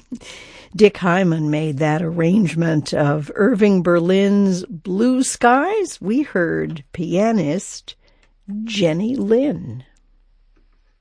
Dick Hyman made that arrangement of Irving Berlin's Blue Skies. We heard pianist Jenny Lind.